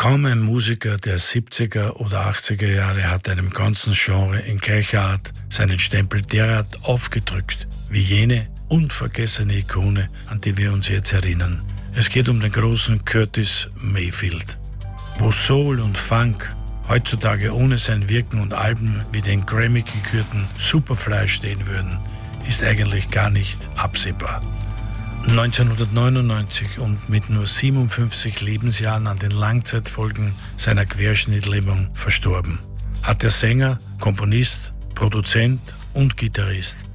Kaum ein Musiker der 70er oder 80er Jahre hat einem ganzen Genre in gleicher Art seinen Stempel derart aufgedrückt wie jene unvergessene Ikone, an die wir uns jetzt erinnern. Es geht um den großen Curtis Mayfield. Wo Soul und Funk heutzutage ohne sein Wirken und Alben wie den Grammy-gekürten Superfly stehen würden, ist eigentlich gar nicht absehbar. 1999 und mit nur 57 Lebensjahren an den Langzeitfolgen seiner Querschnittlähmung verstorben, hat der Sänger, Komponist, Produzent und Gitarrist